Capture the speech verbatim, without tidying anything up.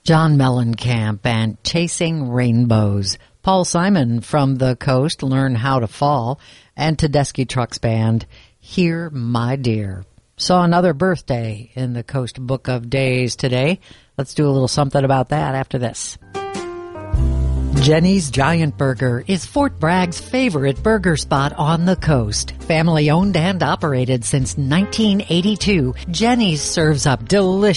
John Mellencamp and Chasing Rainbows. Paul Simon from the Coast, Learn How to Fall. And Tedeschi Trucks Band, Here My Dear. Saw another birthday in the Coast Book of Days today. Let's do a little something about that after this. Jenny's Giant Burger is Fort Bragg's favorite burger spot on the coast. Family owned and operated since nineteen eighty-two, Jenny's serves up delicious